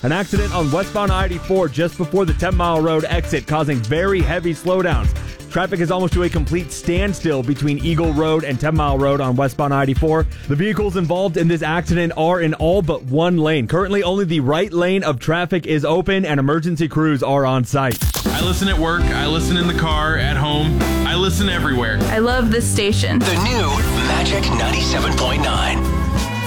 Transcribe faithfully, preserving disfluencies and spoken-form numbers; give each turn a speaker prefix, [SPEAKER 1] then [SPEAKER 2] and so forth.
[SPEAKER 1] An accident on westbound I eighty-four just before the ten mile road exit causing very heavy slowdowns. Traffic is almost to a complete standstill between Eagle Road and ten mile road on westbound I eighty-four. The vehicles involved in this accident are in all but one lane. Currently, only the right lane of traffic is open and emergency crews are on site.
[SPEAKER 2] I listen at work, I listen in the car, at home, I listen everywhere.
[SPEAKER 3] I love this station.
[SPEAKER 4] The new Magic ninety-seven point nine.